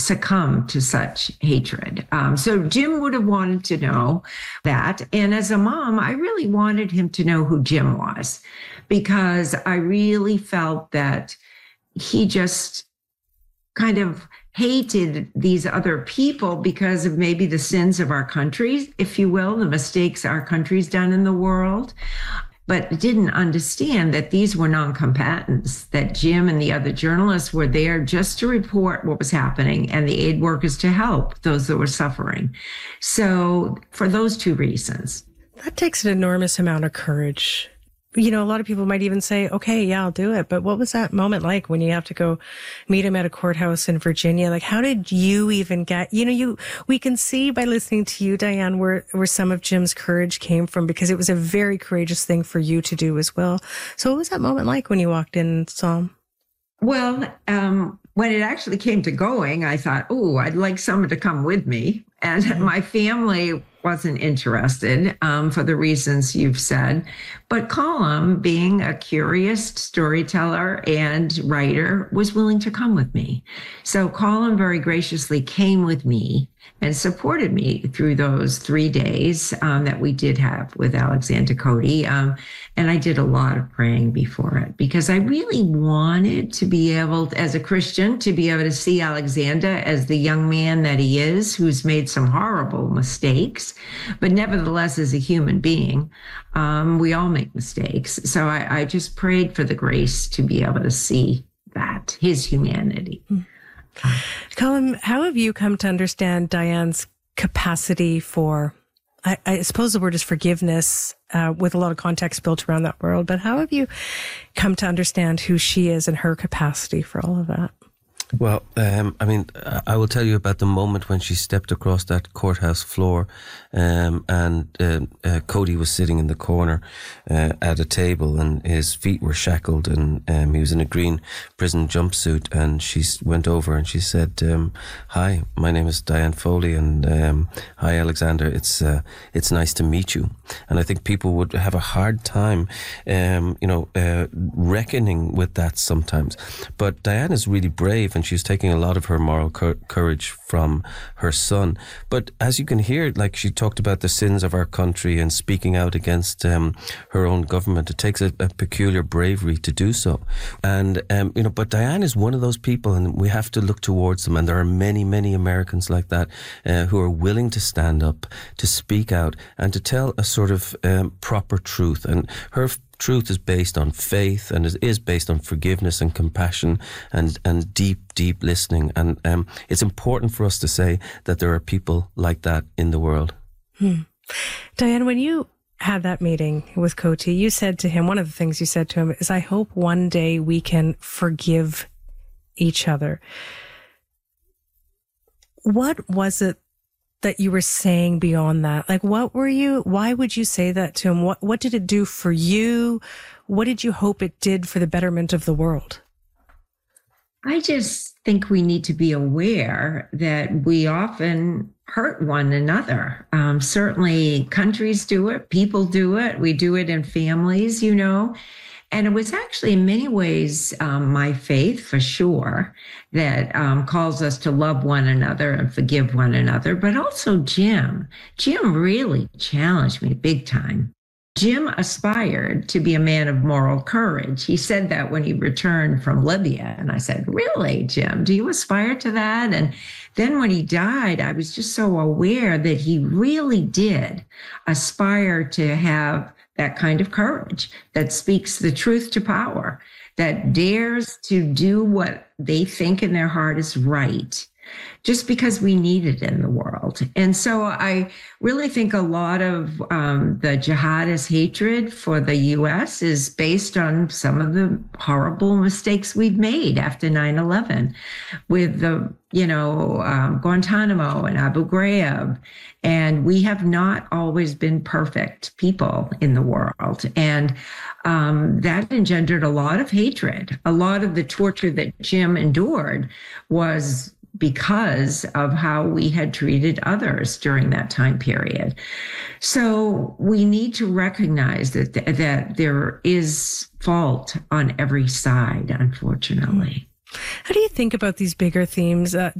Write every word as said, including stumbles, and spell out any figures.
succumb to such hatred. Um, so Jim would have wanted to know that. And as a mom, I really wanted him to know who Jim was, because I really felt that he just kind of hated these other people because of maybe the sins of our country, if you will, the mistakes our country's done in the world, but didn't understand that these were non-combatants, that Jim and the other journalists were there just to report what was happening and the aid workers to help those that were suffering. So for those two reasons. That takes an enormous amount of courage. You know, a lot of people might even say, okay, yeah, I'll do it. But what was that moment like when you have to go meet him at a courthouse in Virginia? Like, how did you even get, you know, you, we can see by listening to you, Diane, where, where some of Jim's courage came from, because it was a very courageous thing for you to do as well. So what was that moment like when you walked in and saw him? Well, um, when it actually came to going, I thought, oh, I'd like someone to come with me. And mm-hmm. my family wasn't interested um, for the reasons you've said. But Colum, being a curious storyteller and writer, was willing to come with me. So Colum very graciously came with me and supported me through those three days um, that we did have with Alexander Coady. Um, and I did a lot of praying before it, because I really wanted to be able, to, as a Christian, to be able to see Alexander as the young man that he is, who's made some horrible mistakes, but nevertheless, as a human being, um, we all make mistakes. So I, I just prayed for the grace to be able to see that, his humanity. Mm. Colum, how have you come to understand Diane's capacity for, I, I suppose the word is forgiveness, uh, with a lot of context built around that word, but how have you come to understand who she is and her capacity for all of that? Well, um, I mean, I will tell you about the moment when she stepped across that courthouse floor, um, and uh, uh, Coady was sitting in the corner uh, at a table, and his feet were shackled, and um, he was in a green prison jumpsuit, and she went over and she said, um, "Hi, my name is Diane Foley, and um, hi, Alexander. It's uh, it's nice to meet you." And I think people would have a hard time, um, you know, uh, reckoning with that sometimes. But Diane is really brave, and she's taking a lot of her moral cur- courage from her son. But as you can hear, like, she talked about the sins of our country and speaking out against um, her own government. It takes a, a peculiar bravery to do so. And, um, you know, but Diane is one of those people, and we have to look towards them. And there are many, many Americans like that uh, who are willing to stand up, to speak out, and to tell a sort of um, proper truth. And her truth is based on faith, and it is based on forgiveness and compassion and, and deep, deep listening. And um, it's important for us to say that there are people like that in the world. Hmm. Diane, when you had that meeting with Coady, you said to him, one of the things you said to him is, I hope one day we can forgive each other. What was it that you were saying beyond that? Like, what were you, why would you say that to him? What, what did it do for you? What did you hope it did for the betterment of the world? I just think we need to be aware that we often hurt one another. Um, certainly countries do it, people do it, we do it in families, you know. And it was actually in many ways um, my faith, for sure, that um, calls us to love one another and forgive one another, but also Jim. Jim really challenged me big time. Jim aspired to be a man of moral courage. He said that when he returned from Libya. And I said, really, Jim, do you aspire to that? And then when he died, I was just so aware that he really did aspire to have that kind of courage that speaks the truth to power, that dares to do what they think in their heart is right, just because we need it in the world. And so I really think a lot of um, the jihadist hatred for the U S is based on some of the horrible mistakes we've made after nine eleven with the, you know, um, Guantanamo and Abu Ghraib. And we have not always been perfect people in the world. And um, that engendered a lot of hatred. A lot of the torture that Jim endured was because of how we had treated others during that time period. So we need to recognize that, th- that there is fault on every side, unfortunately. How do you think about these bigger themes? Uh,